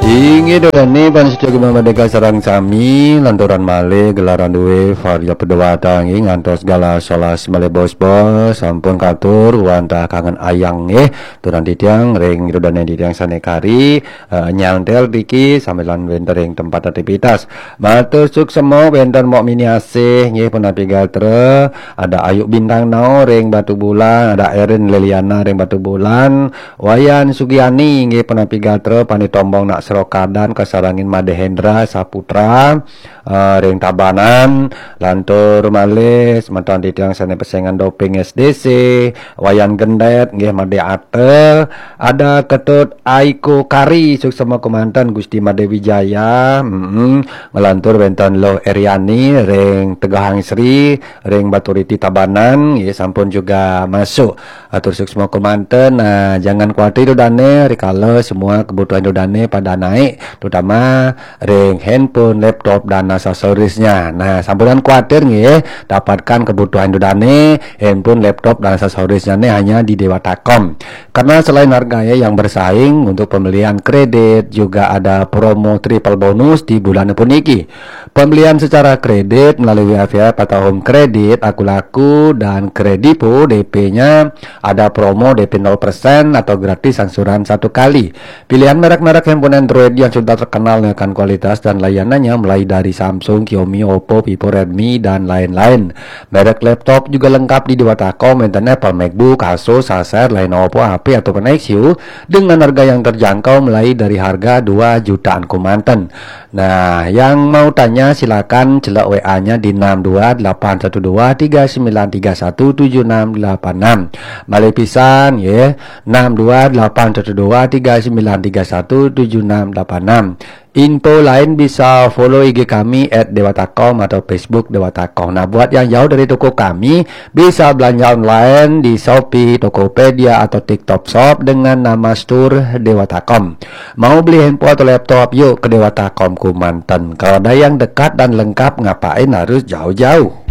Ingi dorani pan sejak merdeka sarang sami lanturan male gelaran duwe varia pedua tangi ngantos gala solas male bos-bos sampun katur wantah kangen ayang turan titiang ring rodane titiang sanekari nyantel diki sambilan wenter ing tempat aktivitas matur suk semo wenter mok mini asih nggih penapi galtre ada Ayu Bintang Nao ring Batu Bulan, ada Erin Leliana ring Batu Bulan, Wayan Sugiani nggih penapi galtre pani tombong nak Rokadan kasarangin Madehendra Saputra ring Tabanan lantur male semeton titiang sane pesengan doping SDC Wayan Gendet nggih Made Ate ada Ketut Aiko Kari suksema Kemanten Gusti Made Wijaya melantur wenten Lo Eriani ring Tegahang Sri ring Baturiti Tabanan nggih sampun juga masuk atur suksema Kemanten. Nah jangan khawatir dodane rikala semua kebutuhan dodane pada naik terutama ring handphone, laptop dan aksesorisnya. Nah, sampeyan kuatir nggih dapatkan kebutuhan dodane handphone, laptop dan aksesorisnya nih hanya di Dewatakom. Karena selain harganya yang bersaing untuk pembelian kredit juga ada promo triple bonus di bulan puniki. Pembelian secara kredit melalui Avia Pata Home Kredit, Aku Laku dan Kredipo DP-nya ada promo DP 0% atau gratis angsuran 1 kali. Pilihan merek-merek handphone Android yang sudah terkenal dengan kualitas dan layanannya mulai dari Samsung, Xiaomi, Oppo, Vivo, Redmi dan lain-lain. Merek laptop juga lengkap di Dewatakom, enten Apple, MacBook, Asus, Acer, Lenovo, HP ataupun Axiu dengan harga yang terjangkau mulai dari harga 2 jutaan Kemanten. Nah, yang mau tanya silakan celak WA-nya di 6281239317686. Balik pisan ya, 6281239317686. Info lain bisa follow IG kami @dewatakom atau Facebook Dewatakom. Nah, buat yang jauh dari toko kami bisa belanja online di Shopee, Tokopedia atau TikTok Shop dengan nama Store Dewatakom. Mau beli handphone atau laptop, yuk ke Dewatakom Kemanten. Kalau ada yang dekat dan lengkap, ngapain harus jauh-jauh?